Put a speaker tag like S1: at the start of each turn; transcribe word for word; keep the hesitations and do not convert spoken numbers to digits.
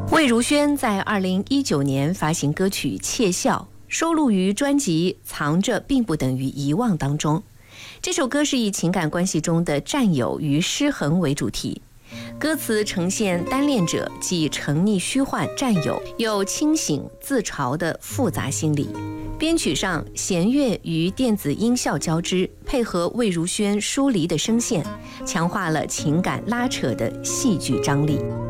S1: 魏如萱在二零一九年发行歌曲《窃笑》，收录于专辑《藏着并不等于遗忘》当中。这首歌是以情感关系中的占有与失衡为主题，歌词呈现单恋者既沉溺虚幻占有，又清醒自嘲的复杂心理。编曲上弦乐与电子音效交织，配合魏如萱疏离的声线，强化了情感拉扯的戏剧张力。